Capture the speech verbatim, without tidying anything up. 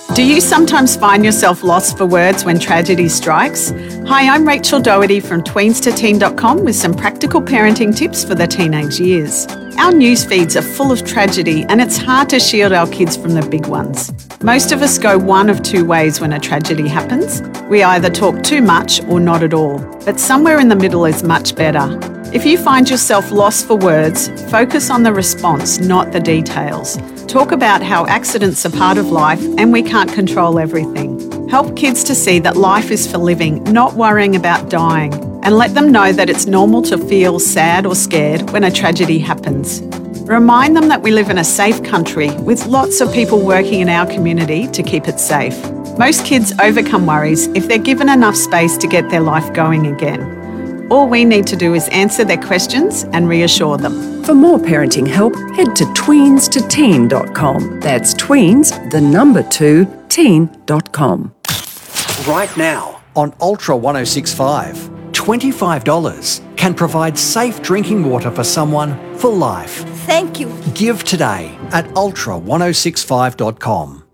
Do you sometimes find yourself lost for words when tragedy strikes? Hi, I'm Rachel Doherty from tweens to teen dot com with some practical parenting tips for the teenage years. Our news feeds are full of tragedy and it's hard to shield our kids from the big ones. Most of us go one of two ways when a tragedy happens. We either talk too much or not at all, but somewhere in the middle is much better. If you find yourself lost for words, focus on the response, not the details. Talk about how accidents are part of life and we can't control everything. Help kids to see that life is for living, not worrying about dying, and let them know that it's normal to feel sad or scared when a tragedy happens. Remind them that we live in a safe country with lots of people working in our community to keep it safe. Most kids overcome worries if they're given enough space to get their life going again. All we need to do is answer their questions and reassure them. For more parenting help, head to tweens to teen dot com. That's tweens, the number two, teen dot com. Right now on Ultra one oh six point five, twenty-five dollars can provide safe drinking water for someone for life. Thank you. Give today at ultra ten sixty-five dot com.